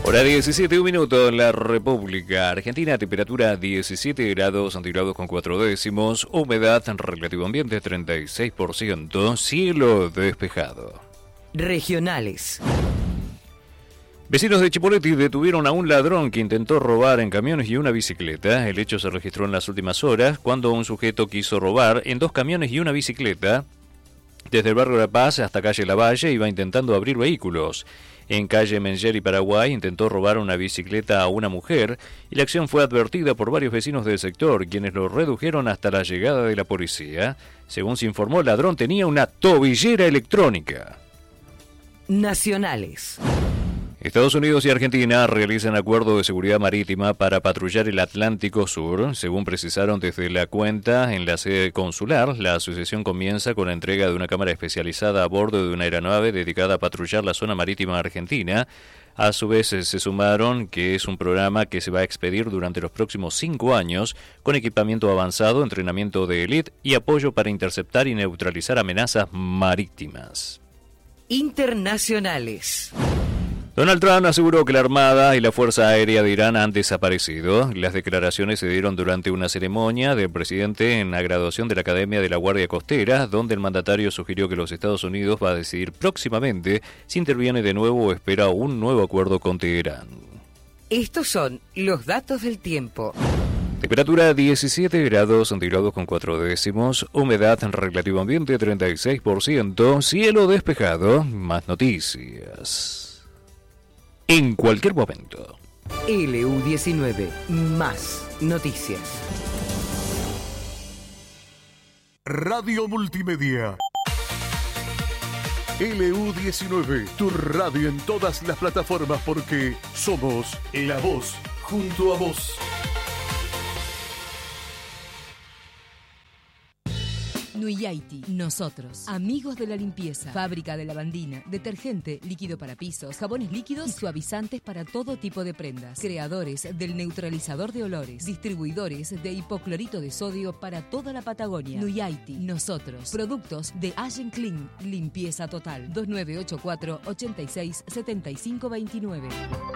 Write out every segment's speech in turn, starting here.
Hora 17, un minuto en la República Argentina, temperatura 17 grados centígrados con 4 décimos, humedad relativo ambiente 36%, cielo despejado. Regionales. Vecinos de Chipoleti detuvieron a un ladrón que intentó robar en camiones y una bicicleta. El hecho se registró en las últimas horas cuando un sujeto quiso robar en 2 camiones y una bicicleta. Desde el barrio La Paz hasta calle Lavalle iba intentando abrir vehículos. En calle Menger y Paraguay intentó robar una bicicleta a una mujer y la acción fue advertida por varios vecinos del sector, quienes lo redujeron hasta la llegada de la policía. Según se informó, el ladrón tenía una tobillera electrónica. Nacionales. Estados Unidos y Argentina realizan acuerdo de seguridad marítima para patrullar el Atlántico Sur. Según precisaron desde la cuenta en la sede consular, la asociación comienza con la entrega de una cámara especializada a bordo de una aeronave dedicada a patrullar la zona marítima argentina. A su vez se sumaron que es un programa que se va a expedir durante los próximos 5 años con equipamiento avanzado, entrenamiento de élite y apoyo para interceptar y neutralizar amenazas marítimas. Internacionales. Donald Trump aseguró que la Armada y la Fuerza Aérea de Irán han desaparecido. Las declaraciones se dieron durante una ceremonia del presidente en la graduación de la Academia de la Guardia Costera, donde el mandatario sugirió que los Estados Unidos va a decidir próximamente si interviene de nuevo o espera un nuevo acuerdo con Teherán. Estos son los datos del tiempo. Temperatura 17 grados centígrados con 4 décimos, humedad relativo ambiente 36%, cielo despejado. Más noticias en cualquier momento. LU19, más noticias. Radio Multimedia. LU19, tu radio en todas las plataformas porque somos la voz junto a vos. Nuyaiti, nosotros, amigos de la limpieza, fábrica de lavandina, detergente, líquido para pisos, jabones líquidos y suavizantes para todo tipo de prendas, creadores del neutralizador de olores, distribuidores de hipoclorito de sodio para toda la Patagonia. Nuyaiti, nosotros, productos de Allen Clean, limpieza total, 2984 86 75 29.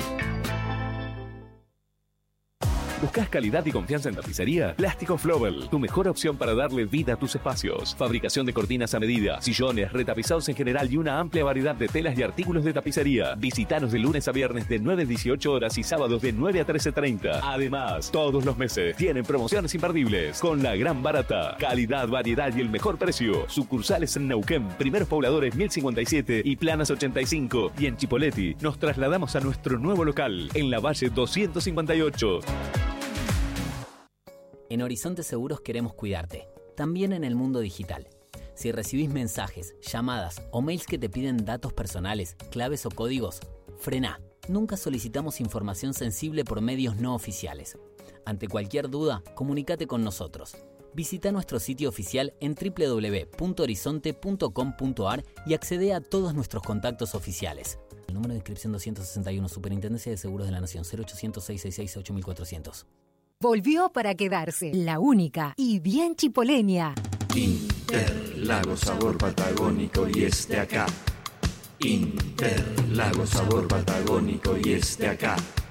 ¿Buscas calidad y confianza en tapicería? Plástico Flobel, tu mejor opción para darle vida a tus espacios. Fabricación de cortinas a medida, sillones, retapizados en general y una amplia variedad de telas y artículos de tapicería. Visítanos de lunes a viernes de 9 a 18 horas y sábados de 9 a 13:30. Además, todos los meses tienen promociones imperdibles con la gran barata. Calidad, variedad y el mejor precio. Sucursales en Neuquén, Primeros Pobladores 1057 y Planas 85. Y en Chipoleti nos trasladamos a nuestro nuevo local en la Valle 258. En Horizonte Seguros queremos cuidarte, también en el mundo digital. Si recibís mensajes, llamadas o mails que te piden datos personales, claves o códigos, frená. Nunca solicitamos información sensible por medios no oficiales. Ante cualquier duda, comunícate con nosotros. Visita nuestro sitio oficial en www.horizonte.com.ar y accede a todos nuestros contactos oficiales. El número de inscripción 261, Superintendencia de Seguros de la Nación, 0800 666 8400. Volvió para quedarse, la única y bien chipoleña. Interlago sabor patagónico y es de acá. Interlago sabor patagónico y es de acá.